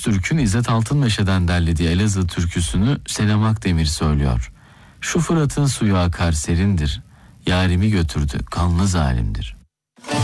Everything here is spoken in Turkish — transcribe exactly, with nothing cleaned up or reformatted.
Öztürk'ün İzzet Altınmeşe'den derlediği Elazığ türküsünü Senem Akdemir söylüyor. Şu Fırat'ın suyu akar serindir, yarimi götürdü kanlı zalimdir.